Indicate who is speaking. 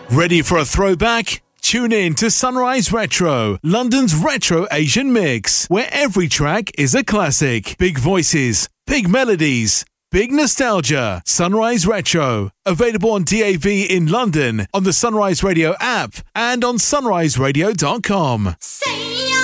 Speaker 1: Ready for a throwback? Tune in to Sunrise Retro, London's retro Asian mix, where every track is a classic. Big voices, big melodies, big nostalgia. Sunrise Retro. Available on DAB in London, on the Sunrise Radio app, and on sunriseradio.com.